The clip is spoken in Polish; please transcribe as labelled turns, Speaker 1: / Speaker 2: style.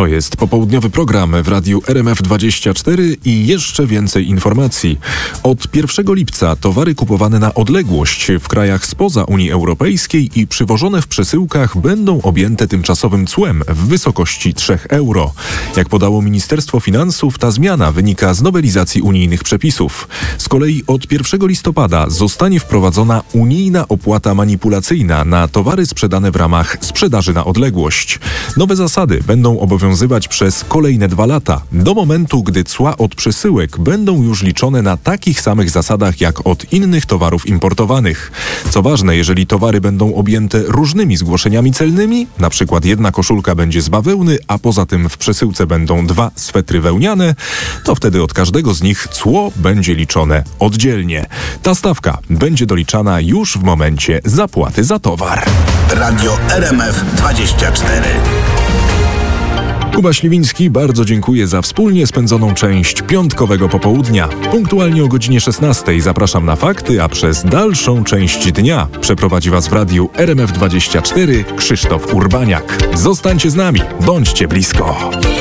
Speaker 1: To jest popołudniowy program w radiu RMF24 i jeszcze więcej informacji. Od 1 lipca towary kupowane na odległość w krajach spoza Unii Europejskiej i przywożone w przesyłkach będą objęte tymczasowym cłem w wysokości 3 euro. Jak podało Ministerstwo Finansów, ta zmiana wynika z nowelizacji unijnych przepisów. Z kolei od 1 listopada zostanie wprowadzona unijna opłata manipulacyjna na towary sprzedane w ramach sprzedaży na odległość. Nowe zasady będą obowiązywać przez kolejne 2 lata, do momentu, gdy cła od przesyłek będą już liczone na takich samych zasadach jak od innych towarów importowanych. Co ważne, jeżeli towary będą objęte różnymi zgłoszeniami celnymi, na przykład jedna koszulka będzie z bawełny, a poza tym w przesyłce będą 2 swetry wełniane, to wtedy od każdego z nich cło będzie liczone oddzielnie. Ta stawka będzie doliczana już w momencie zapłaty za towar.
Speaker 2: Radio RMF24.
Speaker 1: Kuba Śliwiński, bardzo dziękuję za wspólnie spędzoną część piątkowego popołudnia. Punktualnie o godzinie 16 zapraszam na fakty, a przez dalszą część dnia przeprowadzi Was w radiu RMF24 Krzysztof Urbaniak. Zostańcie z nami, bądźcie blisko.